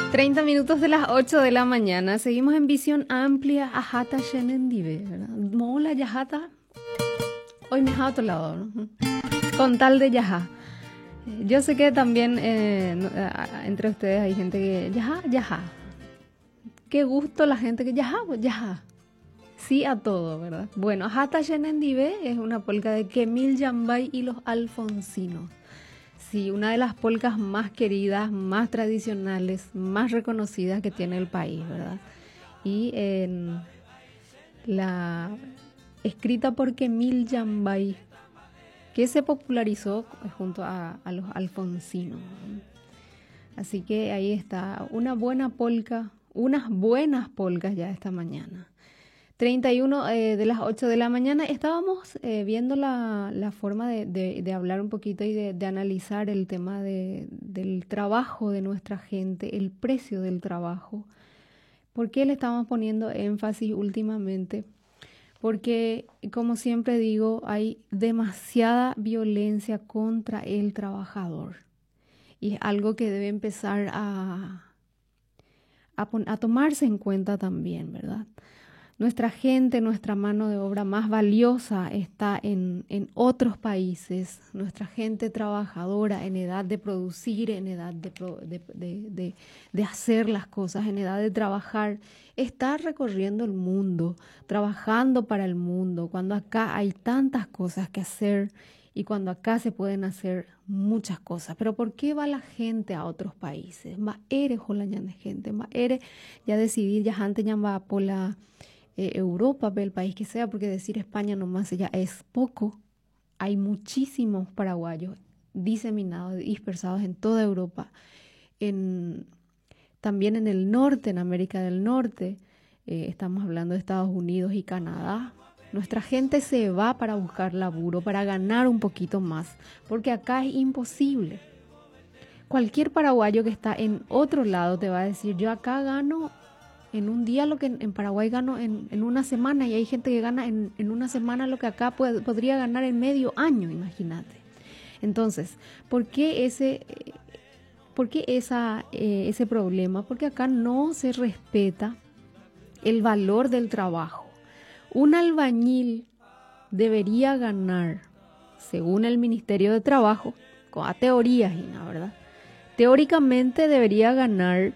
30 minutos de las 8 de la mañana. Seguimos en Visión Amplia. Ajata Shenendive, ¿verdad? Mola Yajata. Hoy me a otro lado, ¿no? Con tal de Yaja. Yo sé que también entre ustedes hay gente que Yaja, Yaja. Qué gusto la gente que Yaja, pues Yaja. Sí a todo, ¿verdad? Bueno, Ajata Shenendive es una polca de Kemil Yambay y los Alfonsinos. Sí, una de las polcas más queridas, más tradicionales, más reconocidas que tiene el país, ¿verdad? Y la escrita por Kemil Yambay, que se popularizó junto a los alfonsinos. Así que ahí está, una buena polca, unas buenas polcas ya esta mañana. 31 de las 8 de la mañana estábamos viendo la forma de hablar un poquito y de analizar el tema del trabajo de nuestra gente, el precio del trabajo. ¿Por qué le estamos poniendo énfasis últimamente? Porque, como siempre digo, hay demasiada violencia contra el trabajador. Y es algo que debe empezar a tomarse en cuenta también, ¿verdad? Nuestra gente, nuestra mano de obra más valiosa está en otros países. Nuestra gente trabajadora en edad de producir, en edad de hacer las cosas, en edad de trabajar, está recorriendo el mundo, trabajando para el mundo, cuando acá hay tantas cosas que hacer y cuando acá se pueden hacer muchas cosas. Pero ¿por qué va la gente a otros países? Ma eres de gente, ma eres ya decidir, ya antes ya va por la Europa, el país que sea, porque decir España nomás ya es poco. Hay muchísimos paraguayos diseminados, dispersados en toda Europa, también en el norte, en América del Norte. Estamos hablando de Estados Unidos y Canadá. Nuestra gente se va para buscar laburo, para ganar un poquito más, porque acá es imposible. Cualquier paraguayo que está en otro lado te va a decir, yo acá gano en un día lo que en Paraguay gano en una semana, y hay gente que gana en una semana lo que acá podría ganar en medio año, imagínate. Entonces, ¿por qué ese problema? Porque acá no se respeta el valor del trabajo. Un albañil debería ganar, según el Ministerio de Trabajo, a teorías, ¿verdad? Teóricamente debería ganar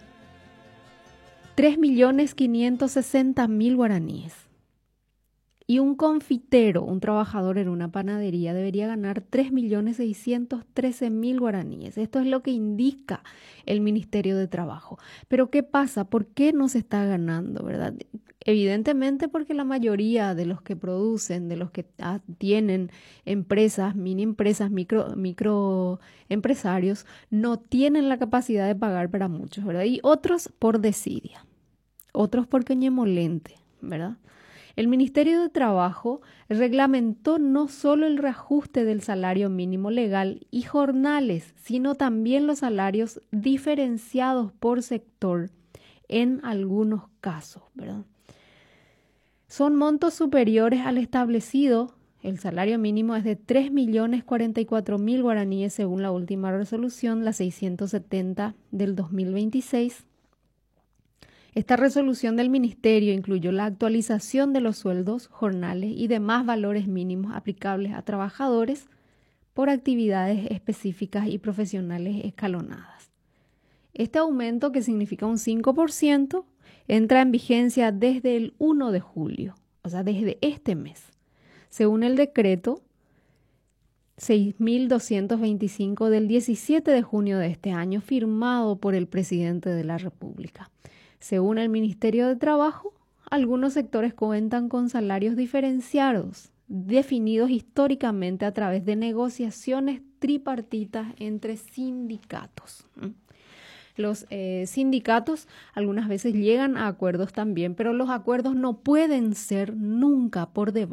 3.560.000 guaraníes. Y un confitero, un trabajador en una panadería, debería ganar 3.613.000 guaraníes. Esto es lo que indica el Ministerio de Trabajo. Pero ¿qué pasa? ¿Por qué no se está ganando, verdad? Evidentemente porque la mayoría de los que producen, de los que tienen empresas, mini empresas, microempresarios, no tienen la capacidad de pagar para muchos, ¿verdad? Y otros por desidia, otros porque ñemolente, ¿verdad? El Ministerio de Trabajo reglamentó no solo el reajuste del salario mínimo legal y jornales, sino también los salarios diferenciados por sector en algunos casos, ¿verdad? Son montos superiores al establecido. El salario mínimo es de 3.044.000 guaraníes según la última resolución, la 670 del 2026. Esta resolución del Ministerio incluyó la actualización de los sueldos, jornales y demás valores mínimos aplicables a trabajadores por actividades específicas y profesionales escalonadas. Este aumento, que significa un 5%, entra en vigencia desde el 1 de julio, o sea, desde este mes, según el decreto 6.225 del 17 de junio de este año, firmado por el presidente de la República. Según el Ministerio de Trabajo, algunos sectores cuentan con salarios diferenciados, definidos históricamente a través de negociaciones tripartitas entre sindicatos. Los sindicatos algunas veces llegan a acuerdos también, pero los acuerdos no pueden ser nunca por debajo